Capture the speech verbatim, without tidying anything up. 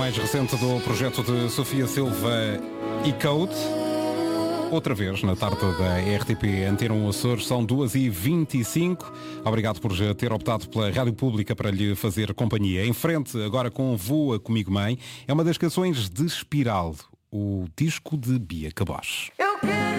mais recente do projeto de Sofia Silva e Code. Outra vez na tarde da R T P Antena um Açores, são duas e vinte e cinco. Obrigado por ter optado pela Rádio Pública para lhe fazer companhia. Em frente, agora com Voa Comigo Mãe, é uma das canções de Espiral, o disco de Bia Cabos. Eu quero